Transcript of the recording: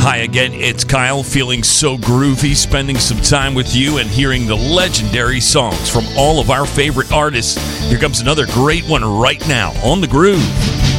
Hi again, it's Kyle, feeling so groovy, spending some time with you and hearing the legendary songs from all of our favorite artists. Here comes another great one right now on The Groove.